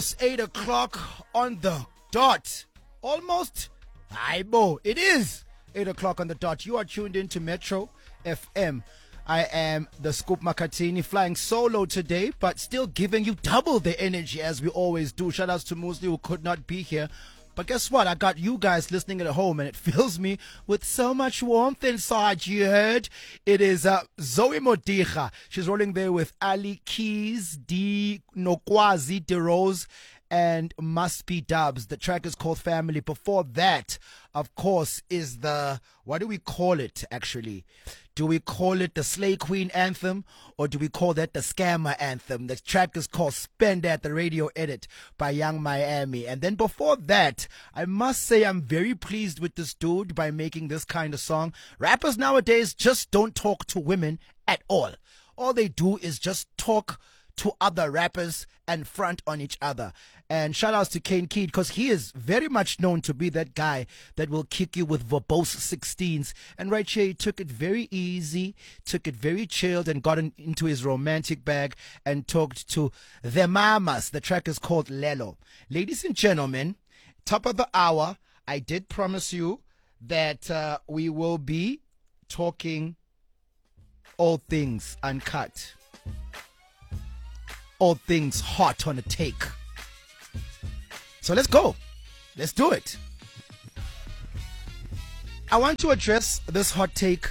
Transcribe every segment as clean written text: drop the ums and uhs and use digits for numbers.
It's 8 o'clock on the dot. Almost. Aibo. It is 8 o'clock on the dot. You are tuned in to Metro FM. I am the Scoop Makatini, flying solo today, but still giving you double the energy as we always do. Shout outs to Musli who could not be here. But guess what? I got you guys listening at home, and it fills me with so much warmth inside. You heard? It is Zoe Modicha. She's rolling there with Ali Keys, D Nokwazi, De Rose, and Must Be Dubs. The track is called Family. Before that, of course, is the, what do we call it actually? Do we call it the Slay Queen anthem, or do we call that the Scammer anthem? The track is called Spend at the Radio Edit by Young Miami. And then before that, I must say I'm very pleased with this dude by making this kind of song. Rappers nowadays just don't talk to women at all. All they do is just talk to other rappers and front on each other. And shout outs to Kane Keed, because he is very much known to be that guy that will kick you with verbose 16s. And right here, he took it very easy, took it very chilled, and got into his romantic bag and talked to the mamas. The track is called Lelo. Ladies and gentlemen, top of the hour, I did promise you that we will be talking all things uncut. All things hot on a take. So let's go. Let's do it. I want to address this hot take.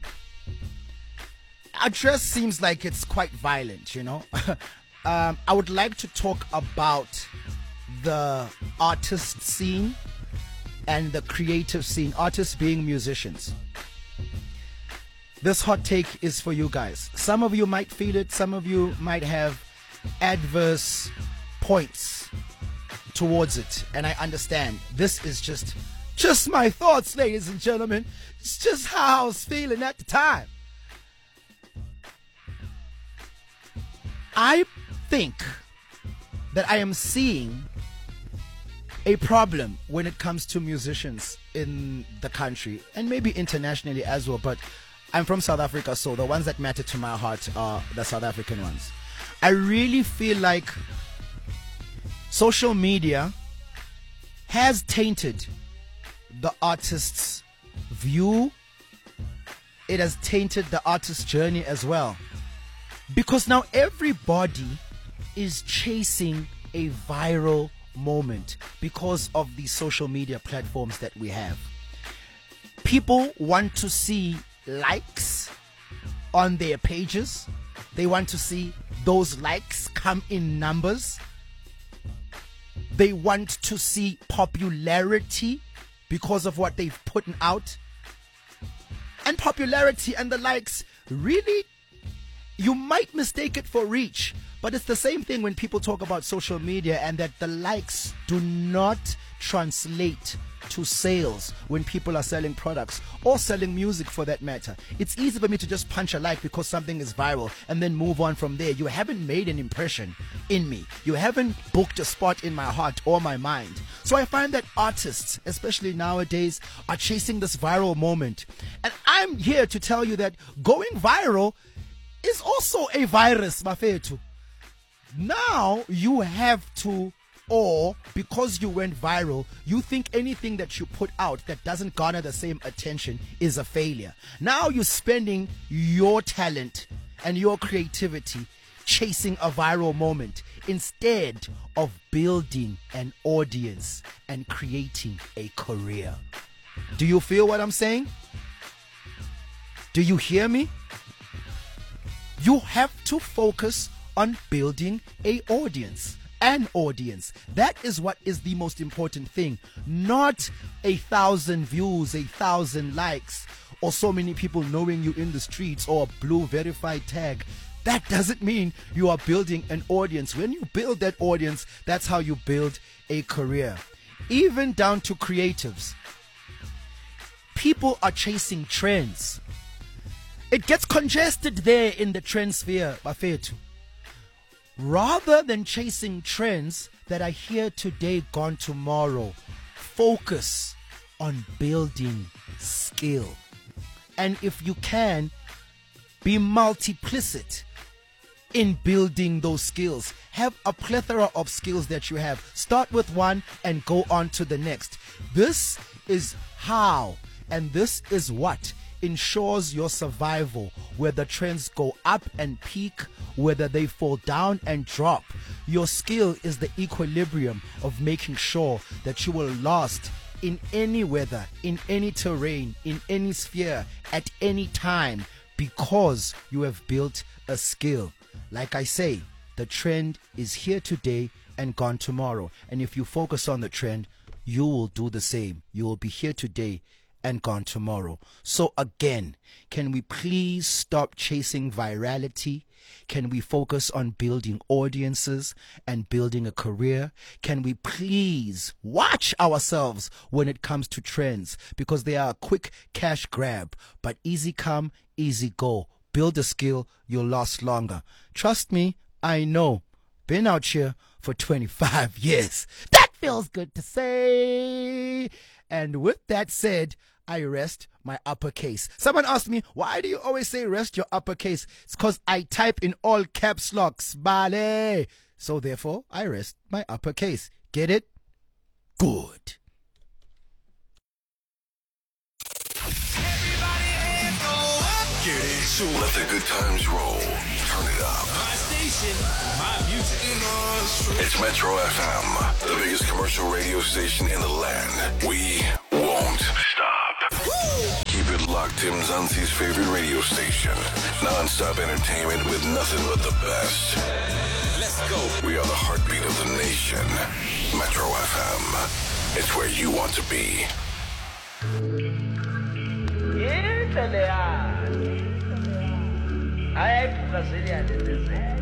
Address seems like it's quite violent, you know. I would like to talk about the artist scene and the creative scene, artists being musicians. This hot take is for you guys. Some of you might feel it, some of you might have adverse points towards it, and I understand. This is just my thoughts, ladies and gentlemen. It's just how I was feeling at the time. I think that I am seeing a problem when it comes to musicians in the country and maybe internationally as well, but I'm from South Africa, so the ones that matter to my heart are the South African ones. I really feel like social media has tainted the artist's view. It has tainted the artist's journey as well. Because now everybody is chasing a viral moment because of the social media platforms that we have. People want to see likes on their pages. They want to see those likes come in numbers. They want to see popularity because of what they've put out. And popularity and the likes, really, you might mistake it for reach. But it's the same thing when people talk about social media and that the likes do not translate to sales when people are selling products or selling music for that matter. It's easy for me to just punch a like because something is viral and then move on from there. You haven't made an impression in me. You haven't booked a spot in my heart or my mind. So I find that artists, especially nowadays, are chasing this viral moment. And I'm here to tell you that going viral is also a virus, mafethu. Now you have to, or because you went viral, you think anything that you put out that doesn't garner the same attention is a failure. Now you're spending your talent and your creativity chasing a viral moment instead of building an audience and creating a career. Do you feel what I'm saying? Do you hear me? You have to focus on building an audience. That is what is the most important thing. Not 1,000 views, 1,000 likes, or so many people knowing you in the streets, or a blue verified tag. That doesn't mean you are building an audience. When you build that audience, that's how you build a career. Even down to creatives. People are chasing trends. It gets congested there in the trend sphere, bafethu. Rather than chasing trends that are here today, gone tomorrow, focus on building skill. And if you can, be multiplicit in building those skills. Have a plethora of skills that you have. Start with one and go on to the next. This is how, and this is what ensures your survival, whether trends go up and peak, whether they fall down and drop. Your skill is the equilibrium of making sure that you will last in any weather, in any terrain, in any sphere, at any time, because you have built a skill. Like I say, the trend is here today and gone tomorrow. And if you focus on the trend, you will do the same. You will be here today and gone tomorrow. So again, can we please stop chasing virality? Can we focus on building audiences and building a career? Can we please watch ourselves when it comes to trends? Because they are a quick cash grab, but easy come, easy go. Build a skill, you'll last longer. Trust me, I know. Been out here for 25 years. That feels good to say. And with that said, I rest my uppercase. Someone asked me, why do you always say rest your uppercase? It's because I type in all caps locks, bale. So therefore, I rest my uppercase. Get it? Good. Let the good times roll. Turn it up. My station, my music. It's Metro FM, the biggest commercial radio station in the land. We won't stop. Keep it locked. Tim Zanzi's favorite radio station. Non-stop entertainment with nothing but the best. Let's go. We are the heartbeat of the nation. Metro FM. It's where you want to be. Italiano. I am Brazilian.